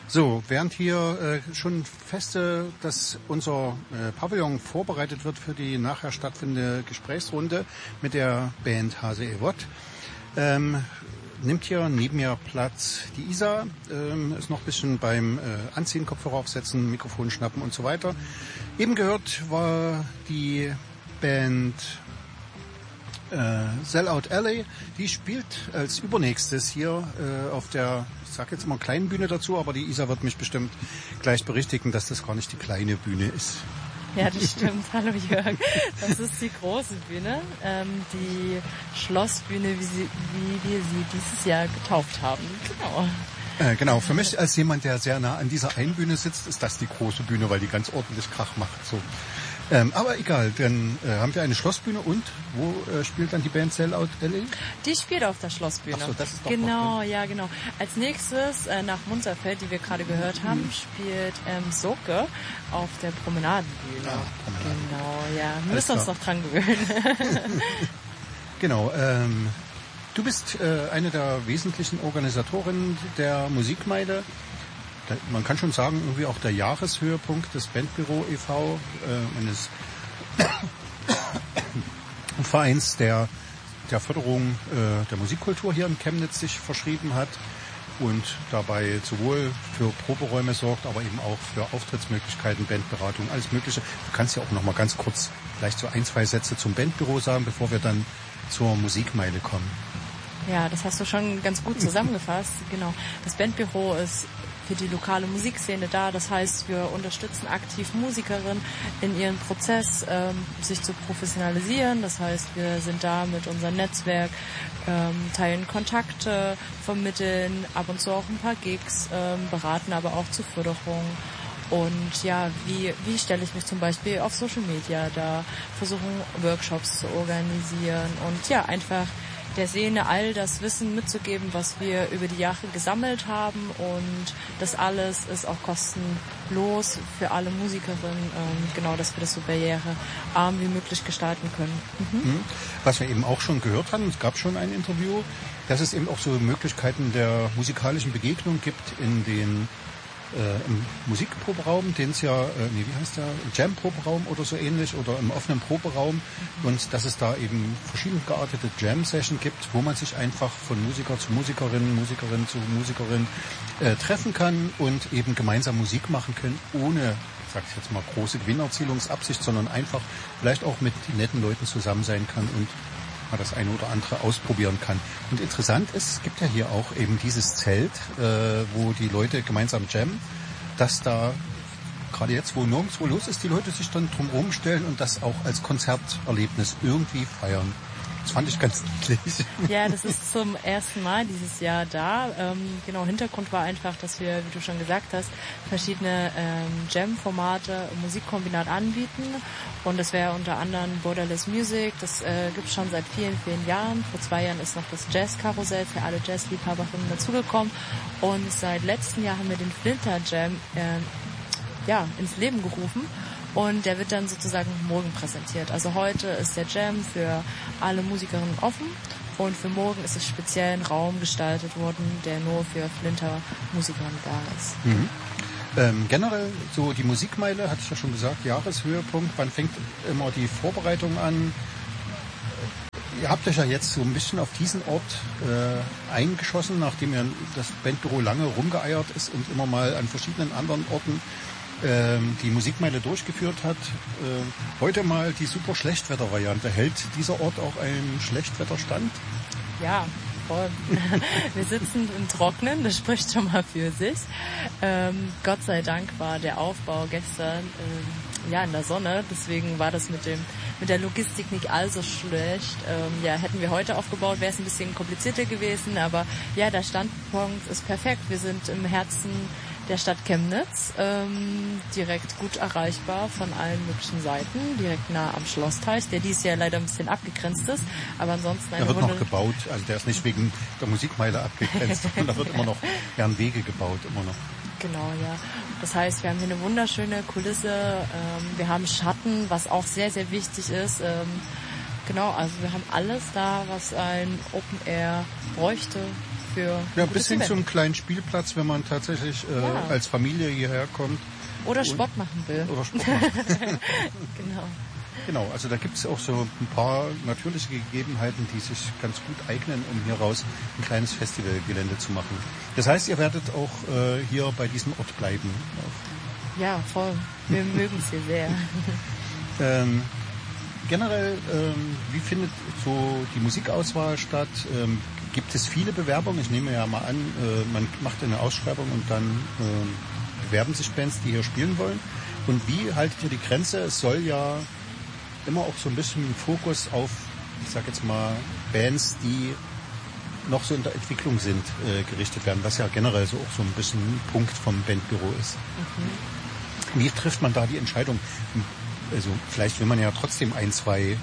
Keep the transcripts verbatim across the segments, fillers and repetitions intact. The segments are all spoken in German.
So, während hier äh, schon feste, dass unser äh, Pavillon vorbereitet wird für die nachher stattfindende Gesprächsrunde mit der Band Hase Evot, ähm, nimmt hier neben mir Platz die Isa, ähm, ist noch ein bisschen beim äh, Anziehen, Kopfhörer aufsetzen, Mikrofon schnappen und so weiter. Eben gehört war die Band äh, Sellout Alley, die spielt als übernächstes hier äh, auf der, ich sag jetzt mal kleinen Bühne dazu, aber die Isa wird mich bestimmt gleich berichtigen, dass das gar nicht die kleine Bühne ist. Ja, das stimmt. Hallo Jörg. Das ist die große Bühne, ähm, die Schlossbühne, wie, sie, wie wir sie dieses Jahr getauft haben. Genau. Äh, genau, für mich als jemand, der sehr nah an dieser einen Bühne sitzt, ist das die große Bühne, weil die ganz ordentlich Krach macht. So. Ähm, aber egal, dann äh, haben wir eine Schlossbühne und wo äh, spielt dann die Band Sellout Alley? Die spielt auf der Schlossbühne. Ach so, das ist doch genau, noch, ne? ja, genau. Als nächstes äh, nach Munterfeld, die wir gerade gehört haben, mhm. spielt ähm, Soke auf der Promenadenbühne. Ah, Promenaden. Genau, ja. Wir müssen uns noch dran gewöhnen. Genau, ähm, du bist äh, eine der wesentlichen Organisatorinnen der Musikmeile. Man kann schon sagen, irgendwie auch der Jahreshöhepunkt des Bandbüro e V, äh, eines Vereins, der der Förderung äh, der Musikkultur hier in Chemnitz sich verschrieben hat und dabei sowohl für Proberäume sorgt, aber eben auch für Auftrittsmöglichkeiten, Bandberatung, alles Mögliche. Du kannst ja auch noch mal ganz kurz vielleicht so ein, zwei Sätze zum Bandbüro sagen, bevor wir dann zur Musikmeile kommen. Ja, das hast du schon ganz gut zusammengefasst. Genau. Das Bandbüro ist für die lokale Musikszene da. Das heißt, wir unterstützen aktiv Musikerinnen in ihrem Prozess, ähm, sich zu professionalisieren. Das heißt, wir sind da mit unserem Netzwerk, ähm, teilen Kontakte, vermitteln ab und zu auch ein paar Gigs, ähm, beraten aber auch zur Förderung. Und ja, wie, wie stelle ich mich zum Beispiel auf Social Media da, versuchen Workshops zu organisieren und ja, einfach der Szene all das Wissen mitzugeben, was wir über die Jahre gesammelt haben, und das alles ist auch kostenlos für alle Musikerinnen, ähm, genau, dass wir das so barrierearm wie möglich gestalten können. Mhm. Was wir eben auch schon gehört haben, es gab schon ein Interview, dass es eben auch so Möglichkeiten der musikalischen Begegnung gibt in den Äh, im Musikproberaum, den es ja, äh, nee, wie heißt der, Jam-Proberaum oder so ähnlich, oder im offenen Proberaum, und dass es da eben verschieden geartete Jam-Session gibt, wo man sich einfach von Musiker zu Musikerin, Musikerin zu Musikerin äh, treffen kann und eben gemeinsam Musik machen können, ohne, sag ich jetzt mal, große Gewinnerzielungsabsicht, sondern einfach vielleicht auch mit netten Leuten zusammen sein kann und mal das eine oder andere ausprobieren kann. Und interessant ist, es gibt ja hier auch eben dieses Zelt, äh, wo die Leute gemeinsam jammen, dass da gerade jetzt, wo nirgendwo los ist, die Leute sich dann drumherum stellen und das auch als Konzerterlebnis irgendwie feiern. Das fand ich ganz niedlich. Ja, das ist zum ersten Mal dieses Jahr da. Ähm, genau, Hintergrund war einfach, dass wir, wie du schon gesagt hast, verschiedene ähm, Jam-Formate im Musikkombinat anbieten. Und das wäre unter anderem Borderless Music. Das äh, gibt es schon seit vielen, vielen Jahren. Vor zwei Jahren ist noch das Jazz-Karussell für alle Jazz-Liebhaberinnen dazugekommen. Und seit letztem Jahr haben wir den Flinter Jam äh, ja, ins Leben gerufen. Und der wird dann sozusagen morgen präsentiert. Also heute ist der Jam für alle Musikerinnen offen und für morgen ist es speziell ein Raum gestaltet worden, der nur für Flinter-Musikerinnen da ist. Mhm. Ähm, generell, so die Musikmeile, hatte ich ja schon gesagt, Jahreshöhepunkt. Wann fängt immer die Vorbereitung an? Ihr habt euch ja jetzt so ein bisschen auf diesen Ort äh, eingeschossen, nachdem ja das Bandbüro lange rumgeeiert ist und immer mal an verschiedenen anderen Orten die Musikmeile durchgeführt hat. Äh, heute mal die super Schlechtwetter-Variante. Hält dieser Ort auch einen Schlechtwetterstand? Ja, voll. Wir sitzen im Trocknen, das spricht schon mal für sich. Ähm, Gott sei Dank war der Aufbau gestern ähm, ja in der Sonne, deswegen war das mit dem mit der Logistik nicht allzu schlecht. Ähm, ja, hätten wir heute aufgebaut, wäre es ein bisschen komplizierter gewesen, aber ja, der Standpunkt ist perfekt. Wir sind im Herzen der Stadt Chemnitz, ähm, direkt gut erreichbar von allen möglichen Seiten, direkt nah am Schlossteich, der dieses Jahr leider ein bisschen abgegrenzt ist, aber ansonsten eine Der wird Runde noch gebaut, also der ist nicht wegen der Musikmeile abgegrenzt, sondern da wird immer noch gern Wege gebaut, immer noch. Genau, ja. Das heißt, wir haben hier eine wunderschöne Kulisse, ähm, wir haben Schatten, was auch sehr, sehr wichtig ist. Ähm, genau, also wir haben alles da, was ein Open Air bräuchte für ja, bis hin zum kleinen Spielplatz, wenn man tatsächlich äh, ja. als Familie hierher kommt. Oder Sport machen will. Oder Sport machen. Genau. Genau, also da gibt es auch so ein paar natürliche Gegebenheiten, die sich ganz gut eignen, um hier raus ein kleines Festivalgelände zu machen. Das heißt, ihr werdet auch äh, hier bei diesem Ort bleiben. Ja, voll. Wir mögen es hier sehr. Ähm, generell, ähm, wie findet so die Musikauswahl statt? Ähm, gibt es viele Bewerbungen? Ich nehme ja mal an, äh, man macht eine Ausschreibung und dann äh, bewerben sich Bands, die hier spielen wollen. Und wie haltet ihr die Grenze? Es soll ja immer auch so ein bisschen Fokus auf, ich sag jetzt mal, Bands, die noch so in der Entwicklung sind, äh, gerichtet werden, was ja generell so auch so ein bisschen ein Punkt vom Bandbüro ist. Mhm. Wie trifft man da die Entscheidung? Also vielleicht will man ja trotzdem ein, zwei, äh,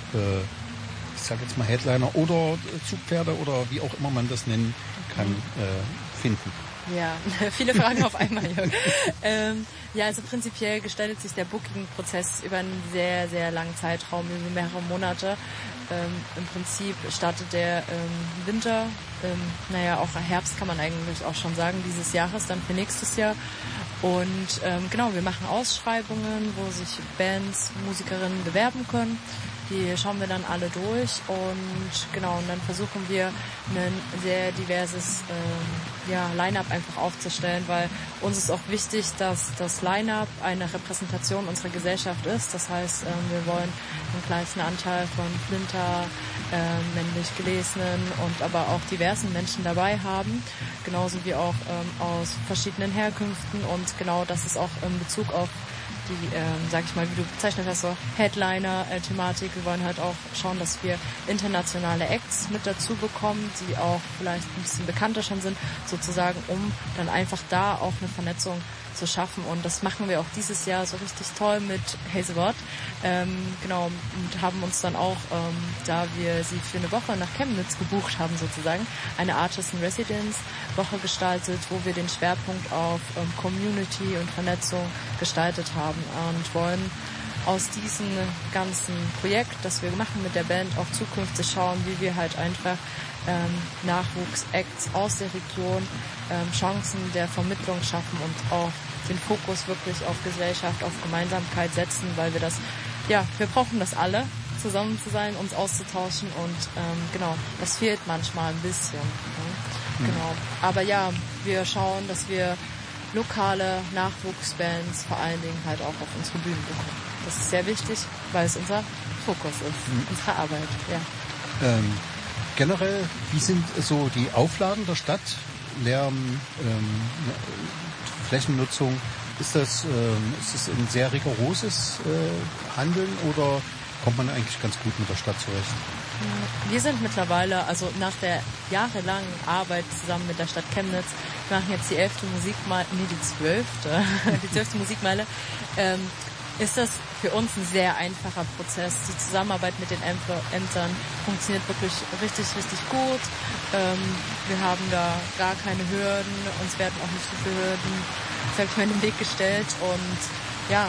ich sag jetzt mal Headliner oder Zugpferde oder wie auch immer man das nennen kann, äh, finden. Ja, viele Fragen auf einmal, Jörg. ähm, ja, also prinzipiell gestaltet sich der Booking-Prozess über einen sehr, sehr langen Zeitraum, über mehrere Monate. Ähm, Im Prinzip startet der ähm, Winter, ähm, naja, auch Herbst kann man eigentlich auch schon sagen, dieses Jahres, dann für nächstes Jahr. Und ähm, genau, wir machen Ausschreibungen, wo sich Bands, Musikerinnen bewerben können. Die schauen wir dann alle durch und genau, und dann versuchen wir ein sehr diverses ähm, ja, Line-Up einfach aufzustellen, weil uns ist auch wichtig, dass das Line-Up eine Repräsentation unserer Gesellschaft ist. Das heißt, ähm, wir wollen einen gleichen Anteil von Flinter, äh, männlich Gelesenen und aber auch diversen Menschen dabei haben, genauso wie auch ähm, aus verschiedenen Herkünften, und genau das ist auch in Bezug auf die, ähm, sag ich mal, wie du bezeichnet hast, so Headliner-Thematik. Wir wollen halt auch schauen, dass wir internationale Acts mit dazu bekommen, die auch vielleicht ein bisschen bekannter schon sind, sozusagen, um dann einfach da auch eine Vernetzung zu schaffen. Und das machen wir auch dieses Jahr so richtig toll mit Hazelwood. Ähm, genau, und haben uns dann auch, ähm, da wir sie für eine Woche nach Chemnitz gebucht haben, sozusagen, eine Artist in Residence Woche gestaltet, wo wir den Schwerpunkt auf ähm, Community und Vernetzung gestaltet haben und wollen aus diesem ganzen Projekt, das wir machen mit der Band, auch zukünftig schauen, wie wir halt einfach ähm, Nachwuchs-Acts aus der Region ähm, Chancen der Vermittlung schaffen und auch den Fokus wirklich auf Gesellschaft, auf Gemeinsamkeit setzen, weil wir das, ja, wir brauchen das alle, zusammen zu sein, uns auszutauschen, und ähm, genau, das fehlt manchmal ein bisschen. Ne? Mhm. Genau. Aber ja, wir schauen, dass wir lokale Nachwuchsbands vor allen Dingen halt auch auf unsere Bühnen bekommen. Das ist sehr wichtig, weil es unser Fokus ist, mhm. unsere Arbeit. Ja. Ähm, generell, wie sind so die Auflagen der Stadt? Lärm, ähm, Flächennutzung, ist das, ähm, ist das ein sehr rigoroses äh, Handeln oder kommt man eigentlich ganz gut mit der Stadt zurecht? Wir sind mittlerweile, also nach der jahrelangen Arbeit zusammen mit der Stadt Chemnitz, wir machen jetzt die elfte Musikmeile, nee, die zwölfte, die zwölfte Musikmeile, ähm, ist das für uns ein sehr einfacher Prozess. Die Zusammenarbeit mit den Ämtern funktioniert wirklich richtig, richtig gut. Ähm, wir haben da gar keine Hürden, uns werden auch nicht so viele Hürden, sag ich mal, in den Weg gestellt, und ja,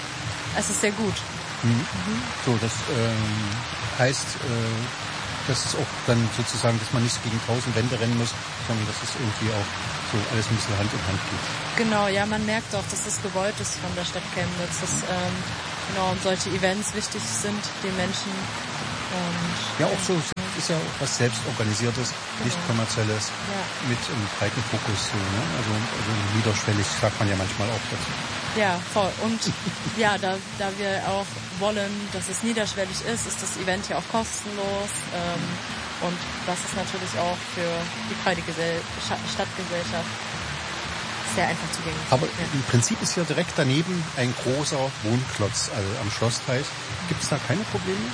es ist sehr gut. Mhm. Mhm. So, das ähm, heißt, äh, das ist auch dann sozusagen, dass man nicht gegen tausend Wände rennen muss, sondern dass es irgendwie auch so alles ein bisschen Hand in Hand geht. Genau, ja, man merkt auch, dass das gewollt ist von der Stadt Chemnitz, dass ähm, genau solche Events wichtig sind den Menschen. Und, ja, auch so ist ja auch was Selbstorganisiertes, genau. Nicht kommerzielles, ja. Mit einem breiten Fokus. So, ne? also, also niederschwellig sagt man ja manchmal auch dazu. Ja, voll. Und ja, da, da wir auch wollen, dass es niederschwellig ist, ist das Event ja auch kostenlos. Ähm, und das ist natürlich auch für die breite Gesell- Stadtgesellschaft sehr einfach zugänglich. Aber ja. Im Prinzip ist ja direkt daneben ein großer Wohnklotz, also am Schlossteich. Gibt es da keine Probleme?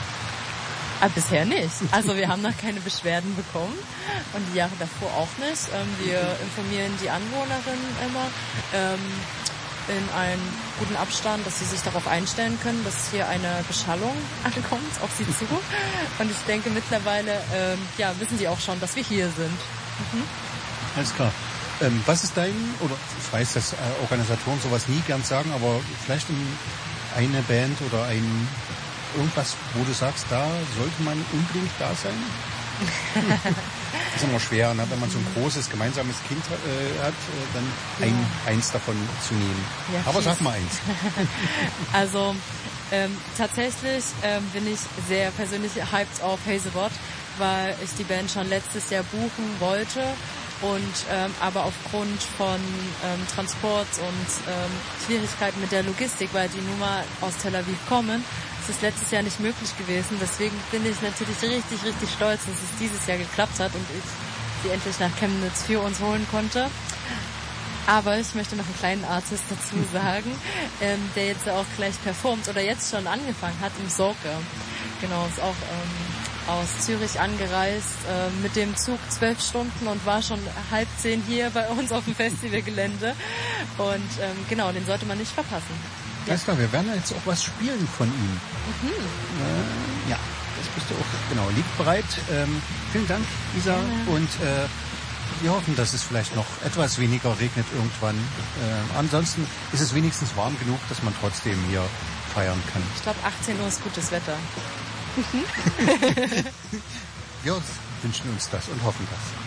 Ah, bisher nicht. Also wir haben noch keine Beschwerden bekommen und die Jahre davor auch nicht. Ähm, wir informieren die Anwohnerinnen immer ähm, in einem guten Abstand, dass sie sich darauf einstellen können, dass hier eine Beschallung ankommt auf sie zu. Und ich denke mittlerweile ähm, ja, wissen sie auch schon, dass wir hier sind. Mhm. Alles klar. Ähm, was ist dein, oder ich weiß, dass äh, Organisatoren sowas nie gern sagen, aber vielleicht ein, eine Band oder ein irgendwas, wo du sagst, da sollte man unbedingt da sein? ist immer schwer, ne? Wenn man so ein großes gemeinsames Kind äh, hat, äh, dann ein, Ja. eins davon zu nehmen. Ja, Aber fies. sag mal eins. Also ähm, tatsächlich ähm, bin ich sehr persönlich hyped auf Hazelbot, weil ich die Band schon letztes Jahr buchen wollte und ähm, aber aufgrund von ähm, Transport und ähm, Schwierigkeiten mit der Logistik, weil die nun mal aus Tel Aviv kommen, ist es letztes Jahr nicht möglich gewesen. Deswegen bin ich natürlich richtig, richtig stolz, dass es dieses Jahr geklappt hat und ich sie endlich nach Chemnitz für uns holen konnte. Aber ich möchte noch einen kleinen Artist dazu sagen, ähm, der jetzt auch gleich performt oder jetzt schon angefangen hat im Sorge. Genau, ist auch ähm, aus Zürich angereist, äh, mit dem Zug zwölf Stunden und war schon halb zehn hier bei uns auf dem Festivalgelände. Und ähm, genau, den sollte man nicht verpassen. Ja. Alles klar, wir werden jetzt auch was spielen von ihm. Mhm. Äh, ja, das bist du auch. Genau, liegt bereit. Ähm, vielen Dank, Isa. Ja. Und äh, wir hoffen, dass es vielleicht noch etwas weniger regnet irgendwann. Äh, ansonsten ist es wenigstens warm genug, dass man trotzdem hier feiern kann. Ich glaube, achtzehn Uhr ist gutes Wetter. Wir wünschen uns das und hoffen das.